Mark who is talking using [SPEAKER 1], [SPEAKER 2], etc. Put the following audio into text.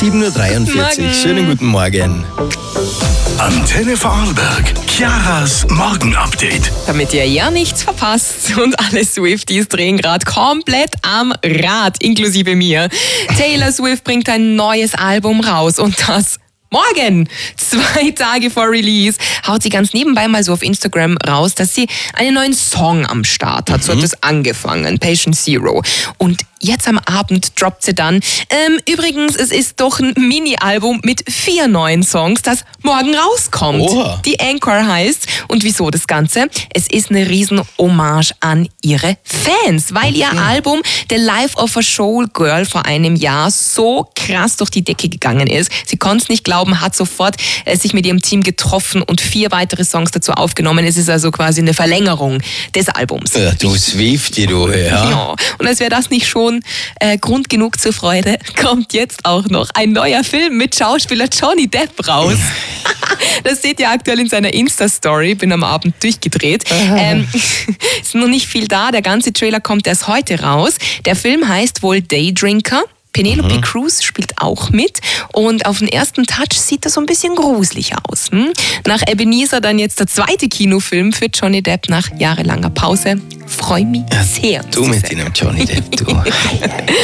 [SPEAKER 1] 7.43 Uhr. Schönen guten Morgen.
[SPEAKER 2] Antenne Vorarlberg, Chiaras Morgenupdate.
[SPEAKER 3] Damit ihr ja nichts verpasst und alle Swifties drehen gerade komplett am Rad, inklusive mir. Taylor Swift bringt ein neues Album raus und das morgen, 2 Tage vor Release, haut sie ganz nebenbei mal so auf Instagram raus, dass sie einen neuen Song am Start hat. So hat es angefangen, Patient Zero. Und jetzt am Abend droppt sie dann, übrigens, es ist doch ein Mini-Album mit 4 neuen Songs, das morgen rauskommt.
[SPEAKER 1] Oha.
[SPEAKER 3] Die Anchor heißt. Und wieso das Ganze? Es ist eine riesen Hommage an ihre Fans, weil ihr Album The Life of a Showgirl vor einem Jahr so krass durch die Decke gegangen ist. Sie konnte es nicht glauben, hat sofort sich mit ihrem Team getroffen und 4 weitere Songs dazu aufgenommen. Es ist also quasi eine Verlängerung des Albums.
[SPEAKER 1] Ja, du Swiftie, du, ja.
[SPEAKER 3] Ja, und als wäre das nicht schon Grund genug zur Freude, kommt jetzt auch noch ein neuer Film mit Schauspieler Johnny Depp raus. Das seht ihr aktuell in seiner Insta-Story, bin am Abend durchgedreht. Ist noch nicht viel da, der ganze Trailer kommt erst heute raus. Der Film heißt wohl Daydrinker. Penelope Cruz spielt auch mit und auf den ersten Touch sieht das so ein bisschen gruselig aus. Nach Ebenezer dann jetzt der 2. Kinofilm für Johnny Depp nach jahrelanger Pause. Freue mich sehr.
[SPEAKER 1] Du mit deinem Johnny Depp, du.